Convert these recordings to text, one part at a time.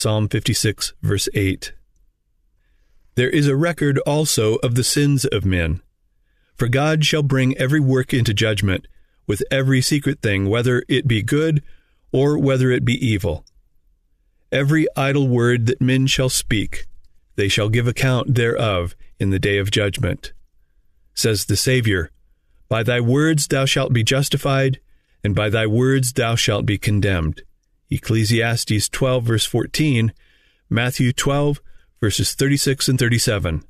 Psalm 56, verse 8. There is a record also of the sins of men. For God shall bring every work into judgment, with every secret thing, whether it be good or whether it be evil. Every idle word that men shall speak, they shall give account thereof in the day of judgment. Says the Savior, By thy words thou shalt be justified, and by thy words thou shalt be condemned. Ecclesiastes 12, verse 14, Matthew 12, verses 36 and 37.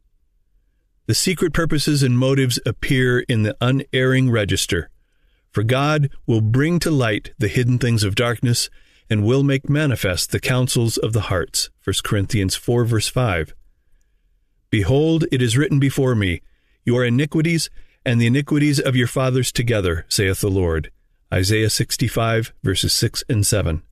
The secret purposes and motives appear in the unerring register, for God will bring to light the hidden things of darkness and will make manifest the counsels of the hearts. 1 Corinthians 4, verse 5. Behold, it is written before me, your iniquities and the iniquities of your fathers together, saith the Lord. Isaiah 65, verses 6 and 7.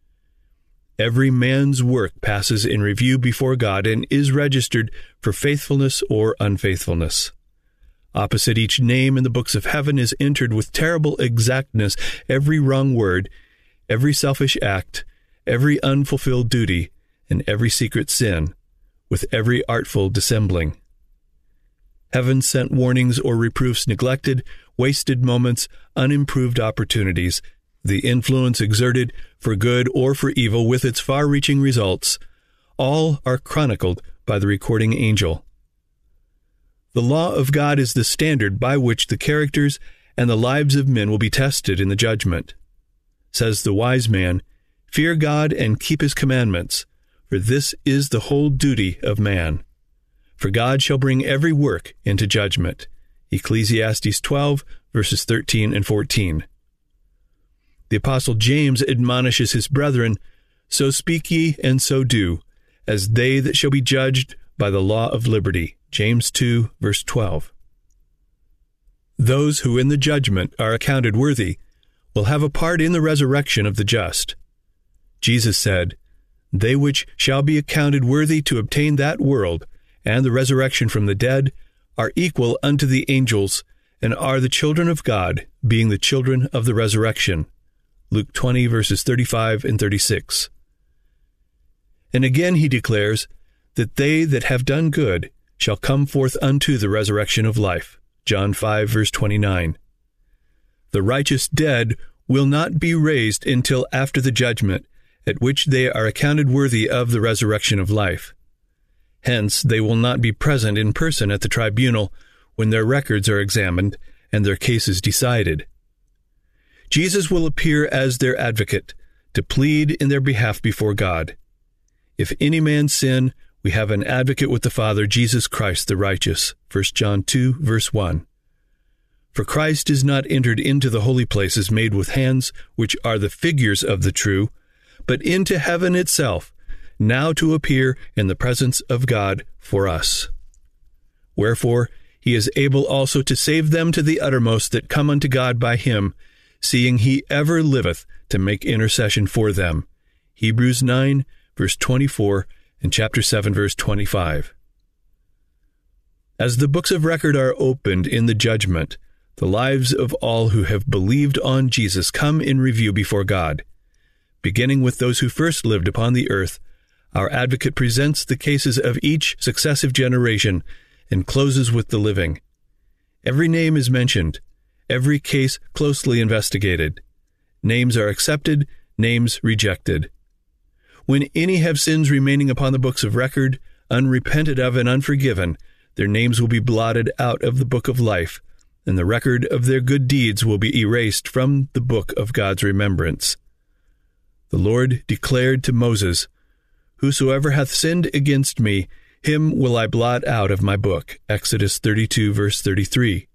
Every man's work passes in review before God and is registered for faithfulness or unfaithfulness. Opposite each name in the books of heaven is entered with terrible exactness every wrong word, every selfish act, every unfulfilled duty, and every secret sin, with every artful dissembling. Heaven sent warnings or reproofs neglected, wasted moments, unimproved opportunities, the influence exerted for good or for evil with its far-reaching results, all are chronicled by the recording angel. The law of God is the standard by which the characters and the lives of men will be tested in the judgment. Says the wise man, Fear God and keep his commandments, for this is the whole duty of man. For God shall bring every work into judgment. Ecclesiastes 12, verses 13 and 14. The Apostle James admonishes his brethren, So speak ye and so do, as they that shall be judged by the law of liberty. James 2, verse 12. Those who in the judgment are accounted worthy will have a part in the resurrection of the just. Jesus said, They which shall be accounted worthy to obtain that world and the resurrection from the dead are equal unto the angels, and are the children of God, being the children of the resurrection. Luke 20, verses 35 and 36. And again he declares that they that have done good shall come forth unto the resurrection of life. John 5, verse 29. The righteous dead will not be raised until after the judgment, at which they are accounted worthy of the resurrection of life. Hence, they will not be present in person at the tribunal when their records are examined and their cases decided. Jesus will appear as their advocate to plead in their behalf before God. If any man sin, we have an advocate with the Father, Jesus Christ the righteous. 1 John 2, verse 1. For Christ is not entered into the holy places made with hands, which are the figures of the true, but into heaven itself, now to appear in the presence of God for us. Wherefore he is able also to save them to the uttermost that come unto God by him, seeing he ever liveth to make intercession for them. Hebrews 9, verse 24, and chapter 7, verse 25. As the books of record are opened in the judgment, the lives of all who have believed on Jesus come in review before God. Beginning with those who first lived upon the earth, our advocate presents the cases of each successive generation and closes with the living. Every name is mentioned, every case closely investigated. Names are accepted, names rejected. When any have sins remaining upon the books of record, unrepented of and unforgiven, their names will be blotted out of the book of life, and the record of their good deeds will be erased from the book of God's remembrance. The Lord declared to Moses, Whosoever hath sinned against me, him will I blot out of my book. Exodus 32, verse 33.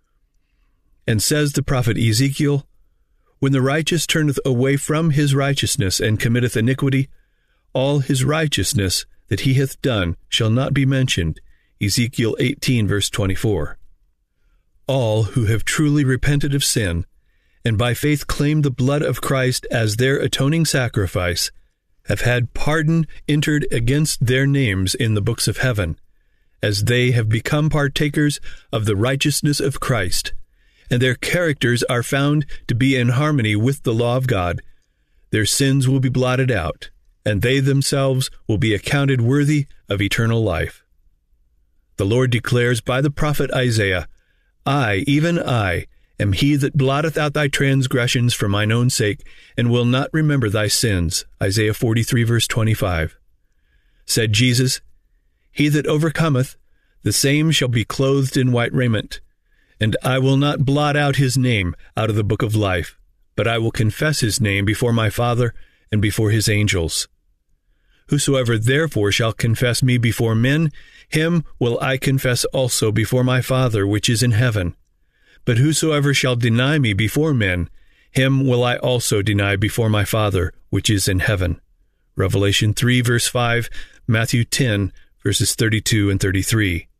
And says the prophet Ezekiel, When the righteous turneth away from his righteousness and committeth iniquity, all his righteousness that he hath done shall not be mentioned. Ezekiel 18, verse 24. All who have truly repented of sin, and by faith claimed the blood of Christ as their atoning sacrifice, have had pardon entered against their names in the books of heaven, as they have become partakers of the righteousness of Christ, and their characters are found to be in harmony with the law of God. Their sins will be blotted out, and they themselves will be accounted worthy of eternal life. The Lord declares by the prophet Isaiah, I, even I, am he that blotteth out thy transgressions for mine own sake, and will not remember thy sins. Isaiah 43, verse 25. Said Jesus, He that overcometh, the same shall be clothed in white raiment. And I will not blot out his name out of the book of life, but I will confess his name before my Father and before his angels. Whosoever therefore shall confess me before men, him will I confess also before my Father which is in heaven. But whosoever shall deny me before men, him will I also deny before my Father which is in heaven. Revelation 3, verse 5, Matthew 10, verses 32 and 33.